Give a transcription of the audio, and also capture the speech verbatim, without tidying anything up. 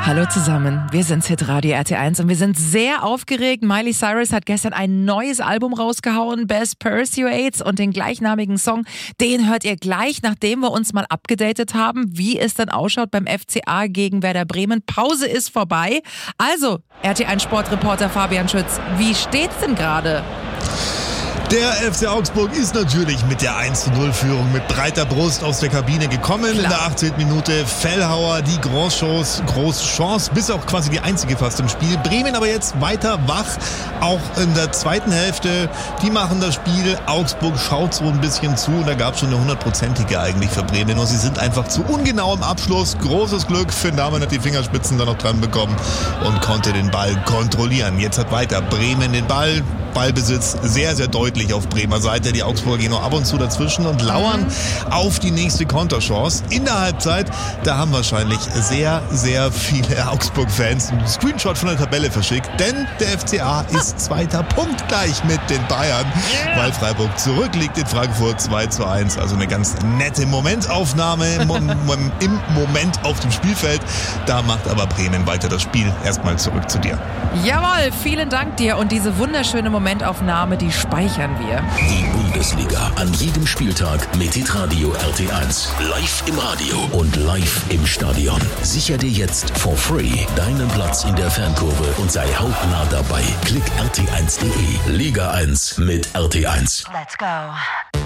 Hallo zusammen, wir sind Hitradio R T eins und wir sind sehr aufgeregt. Miley Cyrus hat gestern ein neues Album rausgehauen, Best Pursuits, und den gleichnamigen Song, den hört ihr gleich, nachdem wir uns mal abgedatet haben, wie es dann ausschaut beim F C A gegen Werder Bremen. Pause ist vorbei. Also, R T eins Sportreporter Fabian Schütz, wie steht's denn gerade? Der F C Augsburg ist natürlich mit der eins zu null Führung mit breiter Brust aus der Kabine gekommen. Klar. In der achtzehnten Minute Fellhauer, die Großchance, große Chance, bis auch quasi die einzige fast im Spiel. Bremen aber jetzt weiter wach, auch in der zweiten Hälfte. Die machen das Spiel, Augsburg schaut so ein bisschen zu und da gab es schon eine hundertprozentige eigentlich für Bremen. Und sie sind einfach zu ungenau im Abschluss. Großes Glück, Finn Dahmen hat die Fingerspitzen dann noch dran bekommen und konnte den Ball kontrollieren. Jetzt hat weiter Bremen den Ball. Ballbesitz sehr, sehr deutlich auf Bremer Seite. Die Augsburger gehen noch ab und zu dazwischen und lauern auf die nächste Konterchance. In der Halbzeit, da haben wahrscheinlich sehr, sehr viele Augsburg-Fans einen Screenshot von der Tabelle verschickt, denn der F C A ist zweiter punktgleich mit den Bayern, weil Freiburg zurückliegt in Frankfurt zwei zu eins. Also eine ganz nette Momentaufnahme im Moment auf dem Spielfeld. Da macht aber Bremen weiter das Spiel. Erstmal zurück zu dir. Jawohl, vielen Dank dir und diese wunderschöne Momentaufnahme, die speichern wir. Die Bundesliga an jedem Spieltag mit Hitradio R T eins. Live im Radio und live im Stadion. Sicher dir jetzt for free deinen Platz in der Fankurve und sei hautnah dabei. Klick r t eins punkt d e. Liga eins mit R T eins. Let's go.